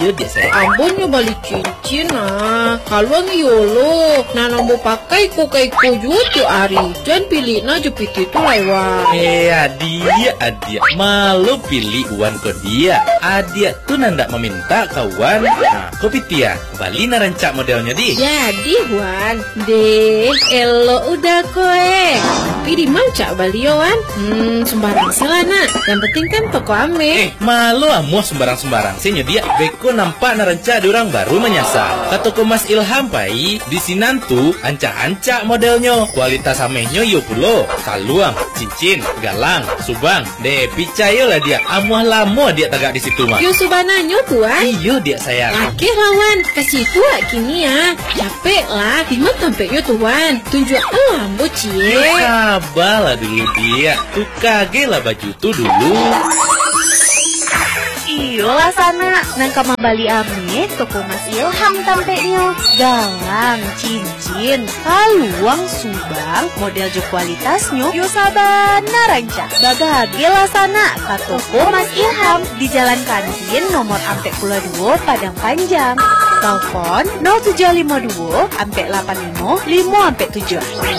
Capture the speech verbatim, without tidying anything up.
Iya dia saya. Ambonnya balik cincin ah. Kalau yolo, nana mau pakai ko kai ko jutu ari. Jangan pilih na jepit itu lewat. Eh adia adia malu pilih uan ko dia. Adia tuh nanda meminta kawan. Nah kopi tia Bali narancak modelnya di. Jadi Wan, deh, elo udah koe. Tapi di mana cak Bali Wan? Hmm, sembarang salah nak. Yang penting kan toko ame. Eh malu amuh sembarang-sembarang. Senya dia beko nampak narancak ada orang baru menyasar. Kata ko Mas Ilham pai di sinantu ancak-ancak modelnya. Kualitas amehnya yo pulo. Kaluang, cincin, galang, subang. Deh picayo lah dia. Amuh lamo dia tagak di situ mah. Yo subananyo tuan. Iyo dia sayang. Oke lawan, kasih tua kini ya. Capek lah, lima tampeknya tuan. Tunjuk alam cie. Sabar lah dulu dia. Tuh kage lah baju tuh dulu. Iyo lah sana, nangka Bali ame, toko Mas Ilham tampeknya. Galang, cincin, kaluang, subang, model jo kualitasnya. Yo sabana ranca. Babage lah sana, ka toko Mas Ilham di Jalan Kantin nomor Ampek Pulau dua Padang Panjang. Telepon nol tujuh lima dua Ampek delapan lima lima Ampek tujuh.